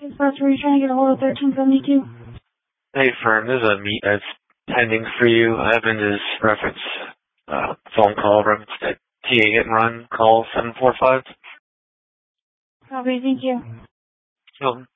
Express, were you trying to get a hold of 1372? Hey, Fern, there's a meet that's pending for you. I have in this reference phone call reference that TA hit and run call 745. Copy, thank you. No.